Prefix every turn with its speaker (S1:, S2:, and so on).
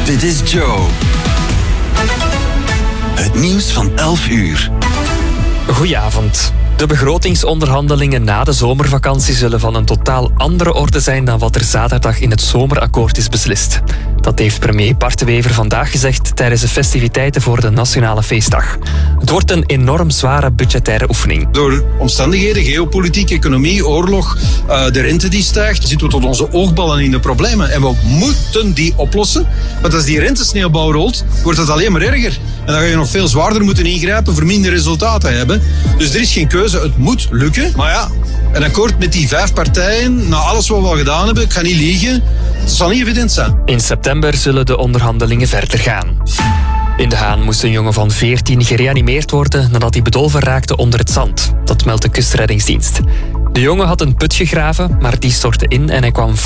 S1: Dit is Joe. Het nieuws van 11 uur.
S2: Goedenavond. De begrotingsonderhandelingen na de zomervakantie zullen van een totaal andere orde zijn dan wat er zaterdag in het zomerakkoord is beslist. Dat heeft premier Bart De Wever vandaag gezegd tijdens de festiviteiten voor de Nationale Feestdag. Het wordt een enorm zware budgettaire oefening.
S3: Door omstandigheden, geopolitiek, economie, oorlog, de rente die stijgt, zitten we tot onze oogballen in de problemen. En we moeten die oplossen. Want als die rentesneeuwbal rolt, wordt het alleen maar erger. En dan ga je nog veel zwaarder moeten ingrijpen voor minder resultaten hebben. Dus er is geen keuze, het moet lukken. Maar ja, een akkoord met die 5 partijen, na alles wat we al gedaan hebben, ik ga niet liegen, het zal niet evident zijn.
S2: In september zullen de onderhandelingen verder gaan. In De Haan moest een jongen van 14 gereanimeerd worden nadat hij bedolven raakte onder het zand. Dat meldt de kustreddingsdienst. De jongen had een put gegraven, maar die stortte in en hij kwam